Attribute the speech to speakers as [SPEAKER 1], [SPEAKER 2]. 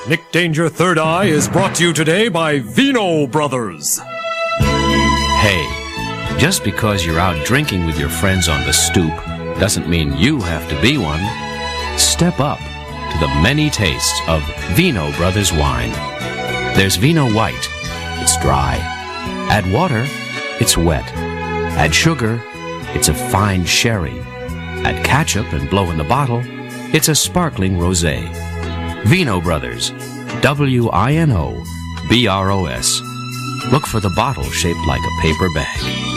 [SPEAKER 1] Nick Danger Third Eye is brought to you today by Vino Brothers.
[SPEAKER 2] Hey, just because you're out drinking with your friends on the stoop doesn't mean you have to be one. Step up to the many tastes of Vino Brothers wine. There's Vino White. It's dry. Add water, it's wet. Add sugar, it's a fine sherry. Add ketchup and blow in the bottle, it's a sparkling rosé. Vino Brothers, WINO BROS. Look for the bottle shaped like a paper bag.